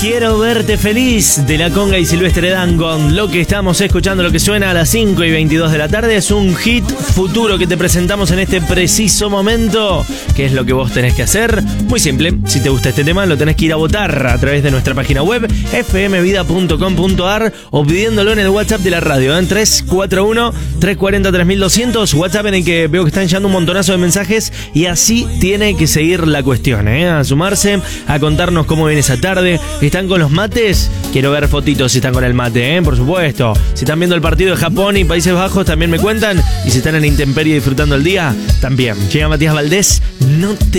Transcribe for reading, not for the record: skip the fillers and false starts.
Quiero verte feliz de La Conga y Silvestre Dangond. Lo que estamos escuchando, lo que suena a las 5:22 de la tarde, es un hit futuro que te presentamos en este preciso momento. ¿Qué es lo que vos tenés que hacer? Muy simple, si te gusta este tema lo tenés que ir a votar a través de nuestra página web fmvida.com.ar o pidiéndolo en el WhatsApp de la radio, en 341-340-3200, WhatsApp en el que veo que están llegando un montonazo de mensajes y así tiene que seguir la cuestión, a sumarse, a contarnos cómo viene esa tarde. ¿Están con los mates? Quiero ver fotitos si están con el mate, por supuesto. Si están viendo el partido de Japón y Países Bajos, también me cuentan. Y si están en intemperie disfrutando el día, también. Llega Matías Valdés, no te